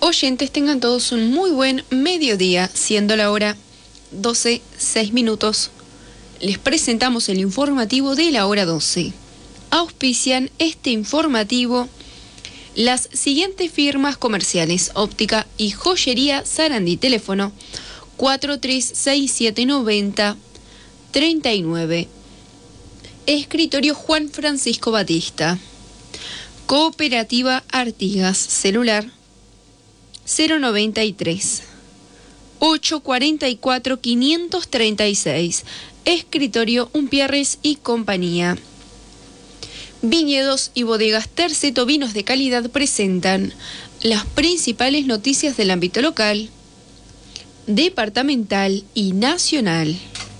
Oyentes, tengan todos un muy buen mediodía, siendo la hora 12:06. Les presentamos el informativo de la hora 12. Auspician este informativo las siguientes firmas comerciales: óptica y joyería Sarandí. Teléfono 43679039. Escritorio Juan Francisco Batista. Cooperativa Artigas. Celular 093 844 536. Escritorio Umpierres y compañía. Viñedos y bodegas Terceto Vinos de Calidad presentan las principales noticias del ámbito local, departamental y nacional.